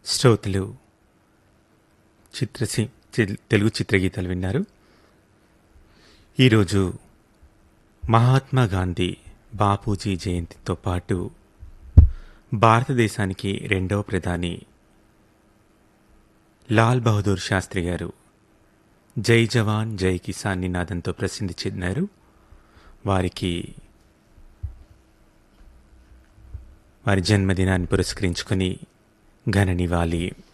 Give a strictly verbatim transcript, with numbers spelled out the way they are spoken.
శ్రోతలు చిత్రసి చి- తెలుగు చిత్రగీతాలు విన్నారు. ఈరోజు మహాత్మా గాంధీ బాపూజీ జయంతితో పాటు భారతదేశానికి రెండవ ప్రధాని లాల్ బహదూర్ శాస్త్రి గారు జై జవాన్ జై కిసాన్ నినాదంతో ప్రసిద్ధి చెందారు. వారికి వారి జన్మదినాన్ని పురస్కరించుకొని ఘన నివాళి